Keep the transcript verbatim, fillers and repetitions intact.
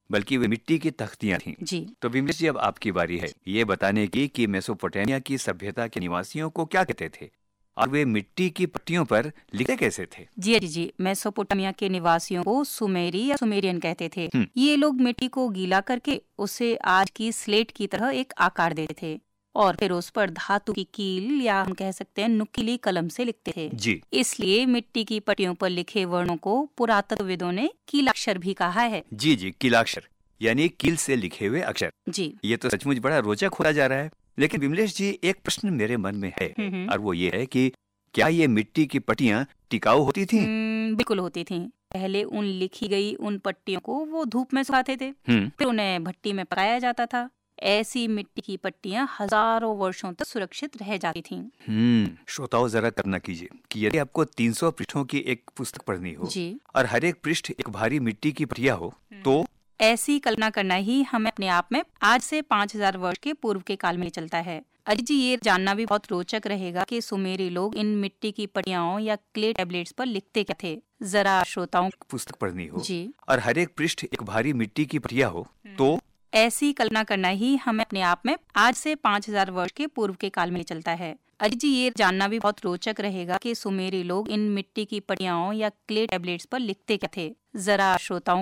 बल्कि वे मिट्टी की तख्तियां थीं। जी तो विमलेश जी, अब आपकी बारी है ये बताने की कि मेसोपोटामिया की सभ्यता के निवासियों को क्या कहते थे और वे मिट्टी की पट्टियों पर लिखते कैसे थे। जी जी जी मेसोपोटामिया के निवासियों को सुमेरी या सुमेरियन कहते थे। हम्म। ये लोग मिट्टी को गीला करके उसे आज की स्लेट की तरह एक आकार देते थे और फिर उस पर धातु की कील या हम कह सकते हैं नुकीली कलम से लिखते थे। जी इसलिए मिट्टी की पट्टियों पर लिखे वर्णों को पुरातत्वविदों ने कीलाक्षर भी कहा है। जी जी कीलाक्षर यानी कील से लिखे हुए अक्षर। जी ये तो सचमुच बड़ा रोचक होता जा रहा है। लेकिन विमलेश जी, एक प्रश्न मेरे मन में है हम्म। और वो ये है कि क्या ये मिट्टी की पट्टियां टिकाऊ होती थी। हम्म, बिल्कुल होती थी। पहले उन लिखी गई उन पट्टियों को वो धूप में सुखाते थे, हम्म फिर उन्हें भट्टी में पकाया जाता था। ऐसी मिट्टी की पट्टियां हजारों वर्षों तक सुरक्षित रह जाती थीं। हम्म श्रोताओं, जरा कल्पना कीजिए कि यदि आपको तीन सौ पृष्ठों की एक पुस्तक पढ़नी हो जी और हर एक पृष्ठ एक भारी मिट्टी की पट्टियां हो तो ऐसी कल्पना करना ही हमें अपने आप में आज से पाँच हजार वर्ष के पूर्व के काल में चलता है। अजीत जी, ये जानना भी बहुत रोचक रहेगा कि सुमेरी लोग इन मिट्टी की पट्टियाओं या क्ले टैबलेट्स पर लिखते क्या थे। जरा श्रोताओं पुस्तक पढ़नी हो जी और हर एक पृष्ठ एक भारी मिट्टी की पट्टियां हो तो ऐसी कल्पना करना ही हमें अपने आप में आज से पाँच हजार वर्ष के पूर्व के काल में चलता है। अजीत जी, ये जानना भी बहुत रोचक रहेगा कि सुमेरी लोग इन मिट्टी की पट्टियाओं या क्ले टैबलेट्स पर लिखते क्या थे। जरा श्रोताओं